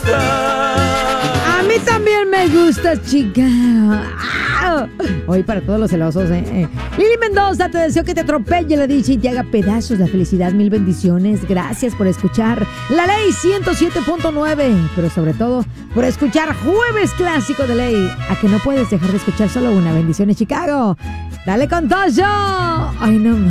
A mí también me gusta, chica. Hoy para todos los celosos, Lili Mendoza, te deseo que te atropelle la dicha y te haga pedazos la felicidad. Mil bendiciones. Gracias por escuchar La Ley 107.9. Pero sobre todo, por escuchar Jueves Clásico de Ley. A que no puedes dejar de escuchar solo una. Bendiciones, Chicago. Dale con todo. Ay, no.